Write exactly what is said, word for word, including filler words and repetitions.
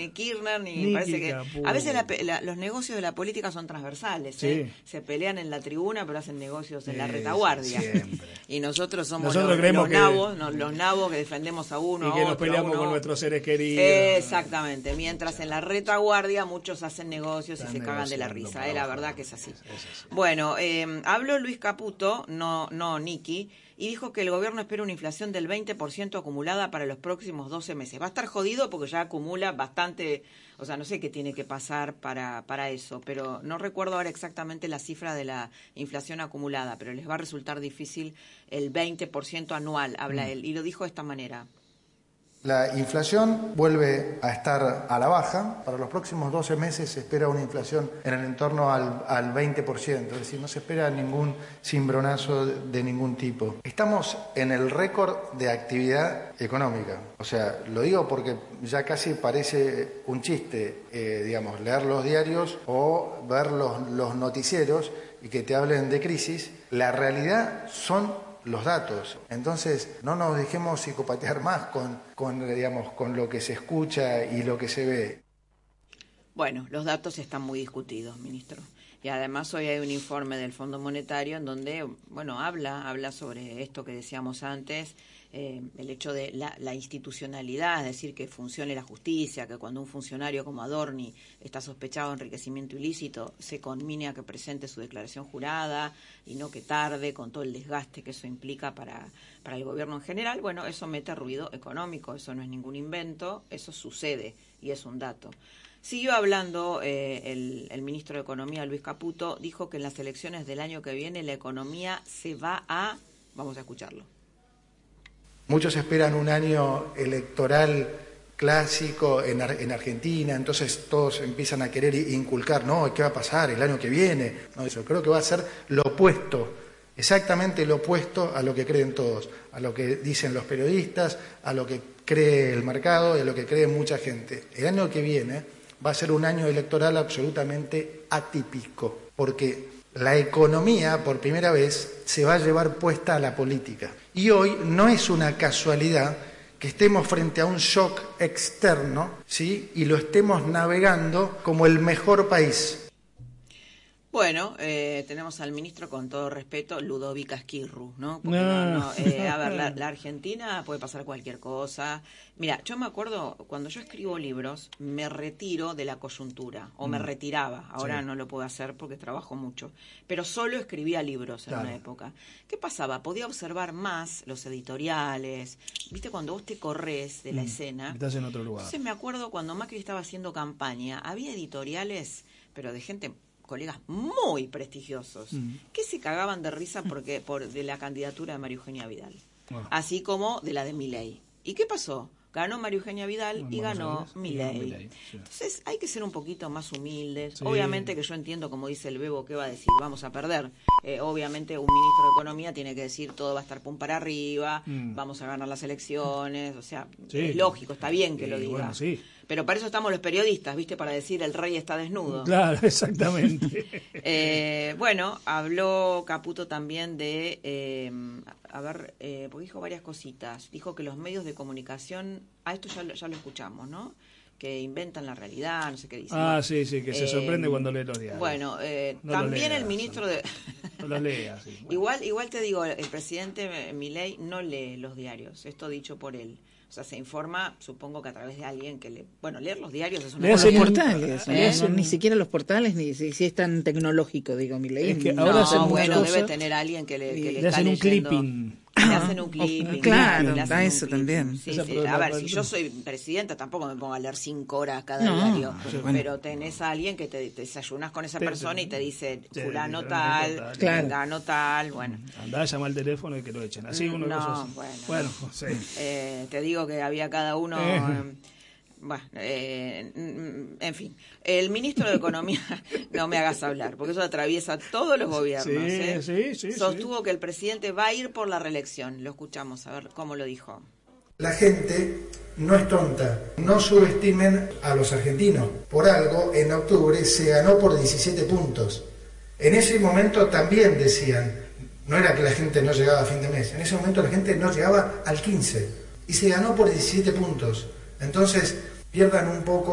ni Kirchner, ni, ni parece que... Capullo. A veces la, la, los negocios de la política son transversales, sí. ¿eh? Se pelean en la tribuna, pero hacen negocios en sí, la retaguardia. Siempre. Y nosotros somos nosotros los, los que... nabos, no, los nabos que defendemos a uno, y a que otro, nos peleamos uno, con nuestros seres queridos. Exactamente. Mientras en la retaguardia muchos hacen negocios Están y se cagan de la risa. Eh, la verdad que es así. Es, es así. Bueno, eh, habló Luis Caputo, no, no Nicky, y dijo que el gobierno espera una inflación del veinte por ciento acumulada para los próximos doce meses. Va a estar jodido porque ya acumula bastante, o sea, no sé qué tiene que pasar para, para eso, pero no recuerdo ahora exactamente la cifra de la inflación acumulada, pero les va a resultar difícil el veinte por ciento anual, habla mm. él, y lo dijo de esta manera. La inflación vuelve a estar a la baja. Para los próximos doce meses se espera una inflación en el entorno al, al veinte por ciento, es decir, no se espera ningún cimbronazo de, de ningún tipo. Estamos en el récord de actividad económica. O sea, lo digo porque ya casi parece un chiste, eh, digamos, leer los diarios o ver los, los noticieros y que te hablen de crisis. La realidad son los datos. Entonces, no nos dejemos psicopatear más con, con, digamos, con lo que se escucha y lo que se ve. Bueno, los datos están muy discutidos, ministro. Y además hoy hay un informe del Fondo Monetario en donde, bueno, habla, habla sobre esto que decíamos antes, eh, el hecho de la, la institucionalidad, es decir, que funcione la justicia, que cuando un funcionario como Adorni está sospechado de enriquecimiento ilícito, se conmine a que presente su declaración jurada y no que tarde, con todo el desgaste que eso implica para, para el gobierno en general. Bueno, eso mete ruido económico, eso no es ningún invento, eso sucede y es un dato. Siguió hablando eh, el, el ministro de Economía, Luis Caputo, dijo que en las elecciones del año que viene la economía se va a... Vamos a escucharlo. Muchos esperan un año electoral clásico en, Ar- en Argentina, entonces todos empiezan a querer inculcar, no, ¿qué va a pasar el año que viene? No, yo creo que va a ser lo opuesto, exactamente lo opuesto a lo que creen todos, a lo que dicen los periodistas, a lo que cree el mercado y a lo que cree mucha gente. El año que viene va a ser un año electoral absolutamente atípico, porque la economía, por primera vez, se va a llevar puesta a la política. Y hoy no es una casualidad que estemos frente a un shock externo, ¿sí? Y lo estemos navegando como el mejor país. Bueno, eh, tenemos al ministro, con todo respeto, Ludovica Esquirru, ¿no? Porque no, no, eh, a ver, la, la Argentina puede pasar cualquier cosa. Mira, yo me acuerdo, cuando yo escribo libros, me retiro de la coyuntura, o me retiraba, ahora sí. No lo puedo hacer porque trabajo mucho, pero solo escribía libros en claro. Una época. ¿Qué pasaba? Podía observar más los editoriales, ¿viste? Cuando vos te corres de la mm, escena. Estás en otro lugar. Entonces me acuerdo cuando Macri estaba haciendo campaña, había editoriales, pero de gente... colegas muy prestigiosos, mm. que se cagaban de risa porque por de la candidatura de María Eugenia Vidal, wow. Así como de la de Milei. ¿Y qué pasó? Ganó María Eugenia Vidal bueno, y ganó Milei. Sí. Entonces hay que ser un poquito más humildes. Sí. Obviamente que yo entiendo, como dice el Bebo, que va a decir, vamos a perder. Eh, obviamente un ministro de Economía tiene que decir, todo va a estar pum para arriba, mm. vamos a ganar las elecciones, o sea, sí. Es lógico, está bien que sí, lo diga. Bueno, sí. Pero para eso estamos los periodistas, ¿viste? Para decir el rey está desnudo. Claro, exactamente. eh, bueno, habló Caputo también de, eh, a ver, eh, porque dijo varias cositas. Dijo que los medios de comunicación, a esto ya, ya lo escuchamos, ¿no? Que inventan la realidad, no sé qué dice. Ah, sí, sí, que se eh, sorprende cuando lee los diarios. Bueno, eh, no también leas, el ministro de... No los leas, sí. Bueno. Igual, igual te digo, el presidente Milei no lee los diarios, esto dicho por él. O sea, se informa, supongo que a través de alguien que le... Bueno, leer los diarios es una... Leer los portales, ¿eh? No, ni siquiera los portales, ni si, si es tan tecnológico, digo, Milei. Es que no, ahora hacen bueno, cosas, debe tener a alguien que le, que le, le está hacen un leyendo. clipping. Le hacen un clipping. Claro, le da eso también. Sí, sí. A ver, si yo soy presidenta, tampoco me pongo a leer cinco horas cada no, diario. Pero, bueno. pero tenés a alguien que te, te desayunas con esa persona y te dice, fulano sí, tal, claro. fulano tal, bueno. Andá a llamar al teléfono y que lo echen. Así uno no, cosas. bueno. Bueno, sí. Eh, te digo que había cada uno... Eh. Bueno, eh, en fin, el ministro de Economía, no me hagas hablar, porque eso atraviesa todos los gobiernos. Sí, ¿eh? sí, sí, Sostuvo sí. que el presidente va a ir por la reelección. Lo escuchamos, a ver cómo lo dijo. La gente no es tonta, no subestimen a los argentinos. Por algo, en octubre se ganó por diecisiete puntos. En ese momento también decían, no era que la gente no llegaba a fin de mes, en ese momento la gente no llegaba al quince y se ganó por diecisiete puntos. Entonces, pierdan un poco